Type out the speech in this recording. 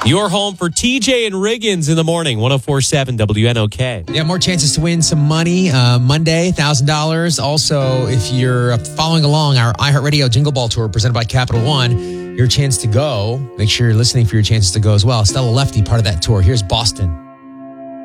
Your home for TJ and Riggins in the morning, 104.7 WNOK. Yeah, more chances to win some money. Monday, $1,000. Also, if you're following along our iHeartRadio Jingle Ball Tour presented by Capital One, your chance to go. Make sure you're listening for your chances to go as well. Stella Lefty, part of that tour. Here's Boston.